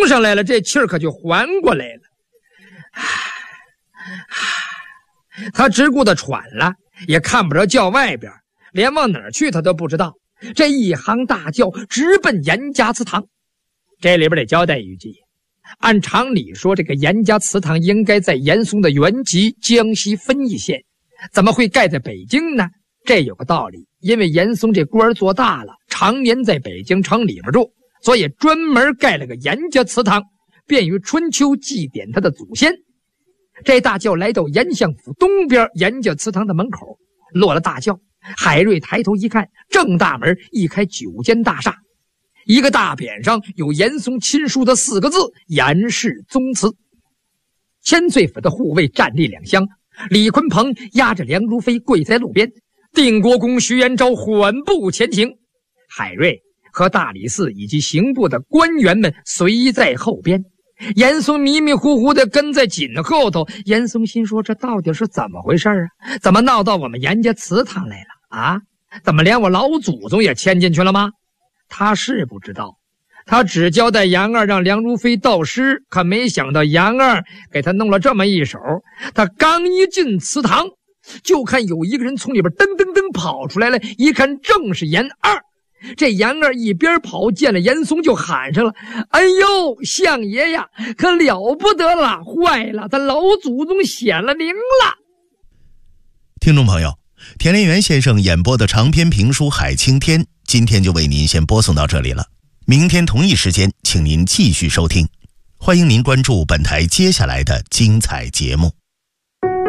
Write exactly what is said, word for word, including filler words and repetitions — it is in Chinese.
冲上来了，这气儿可就缓过来了。他只顾得喘了，也看不着轿外边，连往哪儿去他都不知道。这一行大轿直奔严家祠堂。这里边得交代一句，按常理说，这个严家祠堂应该在严嵩的原籍江西分宜县，怎么会盖在北京呢？这有个道理，因为严嵩这官做大了，常年在北京城里边住，所以专门盖了个严家祠堂，便于春秋祭奠他的祖先。这大轿来到严相府东边严家祠堂的门口，落了大轿。海瑞抬头一看，正大门一开九间大厦，一个大匾上有严嵩亲书的四个字：严氏宗祠。千岁府的护卫站立两厢，李鲲鹏压着梁如飞跪在路边，定国公徐延昭缓步前行，海瑞和大理寺以及刑部的官员们随在后边。严嵩迷迷糊糊地跟在紧后头，严嵩心说，这到底是怎么回事啊？怎么闹到我们严家祠堂来了啊？怎么连我老祖宗也牵进去了吗？他是不知道，他只交代杨二让梁如飞盗尸，可没想到杨二给他弄了这么一手。他刚一进祠堂，就看有一个人从里边噔噔噔跑出来了，一看正是严二。这杨二一边跑，见了严嵩就喊上了：哎呦，相爷呀，可了不得了，坏了，咱老祖宗显了灵了。 听众朋友，田连元先生演播的长篇评书《海青天》今天就为您先播送到这里了，明天同一时间请您继续收听，欢迎您关注本台接下来的精彩节目。